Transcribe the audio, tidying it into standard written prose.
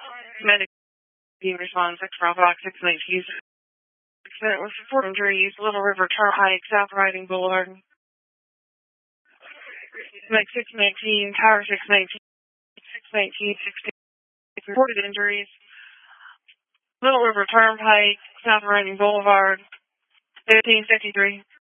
Medic team responds 6 Bravo 619. Accident with support injuries, Little River Turnpike, South Riding Boulevard. Medic 619, Tower 619, 619, 16. Reported injuries, Little River Turnpike, South Riding Boulevard, 1553.